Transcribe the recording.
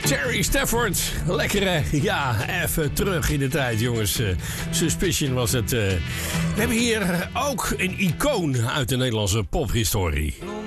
Terry Stafford, lekkere, ja, even terug in de tijd, jongens. Suspicion was het. We hebben hier ook een icoon uit de Nederlandse pophistorie.